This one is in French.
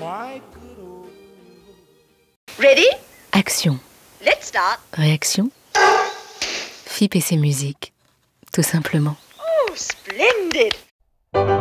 Ready? Action. Let's start. Réaction. FIP et ses musiques. Tout simplement. Oh, splendid!